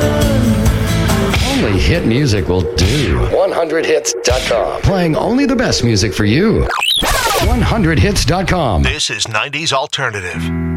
Only hit music will do. 100hits.com. Playing only the best music for you. 100hits.com. This is 90s Alternative.